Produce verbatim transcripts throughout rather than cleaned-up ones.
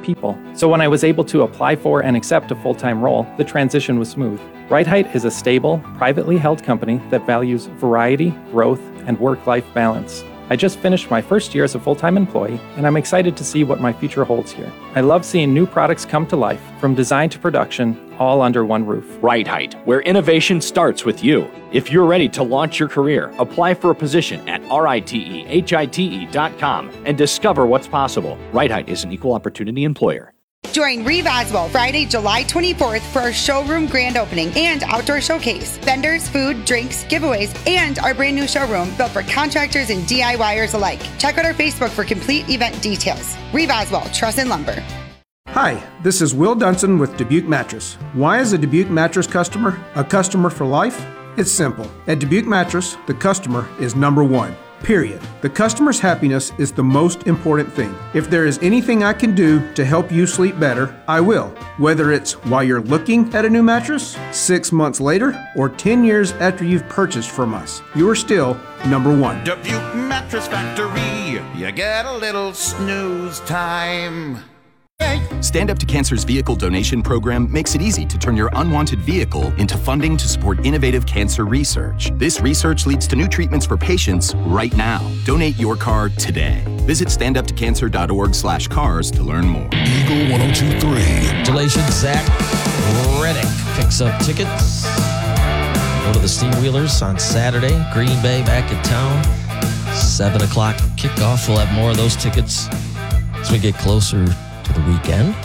people. So when I was able to apply for and accept a full-time role, the transition was smooth. Right Height is a stable, privately held company that values variety, growth, and work-life balance. I just finished my first year as a full-time employee, and I'm excited to see what my future holds here. I love seeing new products come to life, from design to production, all under one roof. Right Height, where innovation starts with you. If you're ready to launch your career, apply for a position at R I T E H I T E dot com and discover what's possible. Right Height is an equal opportunity employer. Join Reeve Oswald Friday, July twenty-fourth for our showroom grand opening and outdoor showcase. Vendors, food, drinks, giveaways, and our brand new showroom built for contractors and DIYers alike. Check out our Facebook for complete event details. Reeve Oswald, Truss and Lumber. Hi, this is Will Dunson with Dubuque Mattress. Why is a Dubuque Mattress customer a customer for life? It's simple. At Dubuque Mattress, the customer is number one. Period. The customer's happiness is the most important thing. If there is anything I can do to help you sleep better, I will. Whether it's while you're looking at a new mattress, six months later, or ten years after you've purchased from us, you are still number one. Dubuque Mattress Factory, you get a little snooze time. Stand Up to Cancer's vehicle donation program makes it easy to turn your unwanted vehicle into funding to support innovative cancer research. This research leads to new treatments for patients right now. Donate your car today. Visit standuptocancer.org slash cars to learn more. Eagle one oh two point three. Congratulations, Zach Reddick picks up tickets. Go to the Steamwheelers on Saturday. Green Bay back in town. seven o'clock kickoff. We'll have more of those tickets as we get closer to the weekend.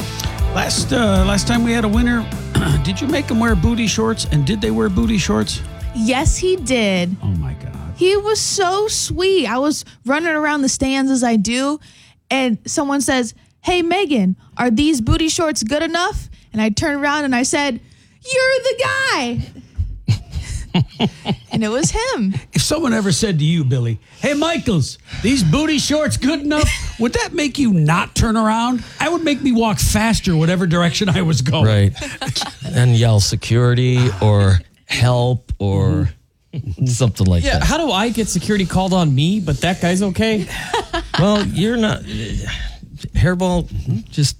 Last uh, last time we had a winner, did you make them wear booty shorts? And did they wear booty shorts? Yes, he did. Oh, my God. He was so sweet. I was running around the stands as I do, and someone says, "Hey, Megan, are these booty shorts good enough?" And I turned around and I said, "You're the guy." And it was him. If someone ever said to you, Billy, "Hey, Michaels, these booty shorts good enough?" would that make you not turn around? I would make me walk faster whatever direction I was going. Right. And yell security or help or something like yeah, that. How do I get security called on me, but that guy's okay? Well, you're not. Hairball, just...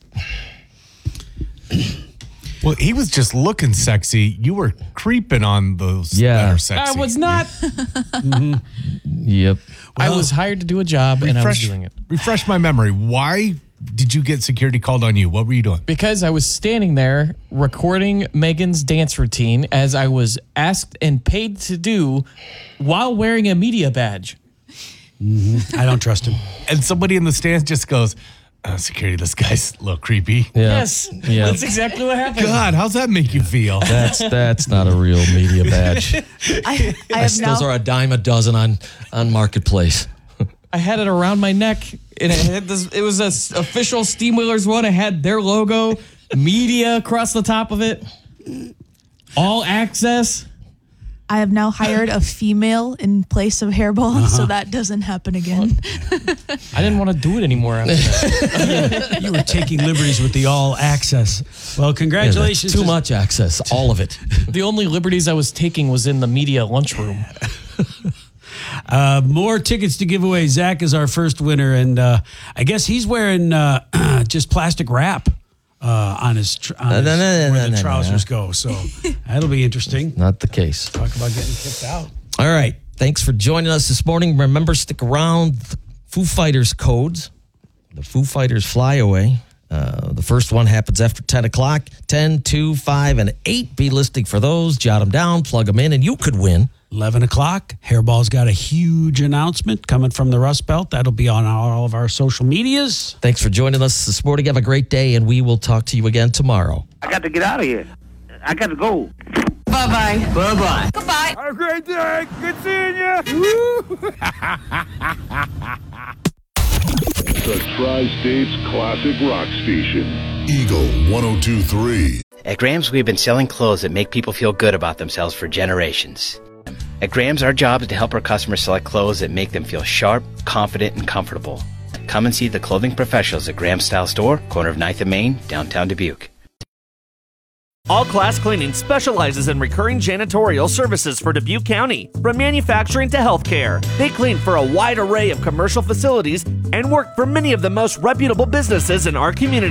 Well, he was just looking sexy. You were creeping on those yeah. that are sexy. I was not. mm-hmm. Yep. Well, I was hired to do a job, refresh, and I was doing it. Refresh my memory. Why did you get security called on you? What were you doing? Because I was standing there recording Megan's dance routine as I was asked and paid to do while wearing a media badge. Mm-hmm. I don't trust him. And somebody in the stands just goes, Uh, security, this guy's a little creepy. Yeah. Yes, yeah. That's exactly what happened. God, how's that make you feel? That's that's not a real media badge. I, I have Those now, are a dime a dozen on, on Marketplace. I had it around my neck, and it had this. It was a s- official Steamwheelers one. It had their logo, media across the top of it, all access. I have now hired a female in place of Hairball, uh-huh. so that doesn't happen again. I didn't want to do it anymore after that. You were taking liberties with the all access. Well, congratulations. Yeah, too much access, all of it. The only liberties I was taking was in the media lunchroom. Uh, more tickets to give away. Zach is our first winner, and uh, I guess he's wearing uh, just plastic wrap. Uh, on his, tr- on his no, no, no, where no, the trousers no. go. So that'll be interesting. Not the case. Talk about getting kicked out. All right. Thanks for joining us this morning. Remember, stick around. The Foo Fighters codes. The Foo Fighters fly away. Uh, the first one happens after ten o'clock. ten, two, five, and eight. Be listening for those. Jot them down. Plug them in, and you could win. eleven o'clock. Hairball's got a huge announcement coming from the Rust Belt. That'll be on all of our social medias. Thanks for joining us this morning. Have a great day, and we will talk to you again tomorrow. I got to get out of here. I got to go. Bye-bye. Bye-bye. Goodbye. Have a great day. Good seeing you. The Tri-States Classic Rock Station. Eagle one oh two point three. At Grams, we've been selling clothes that make people feel good about themselves for generations. At Grams, our job is to help our customers select clothes that make them feel sharp, confident, and comfortable. Come and see the clothing professionals at Grams Style Store, corner of ninth and Main, downtown Dubuque. All Class Cleaning specializes in recurring janitorial services for Dubuque County, from manufacturing to healthcare. They clean for a wide array of commercial facilities and work for many of the most reputable businesses in our community.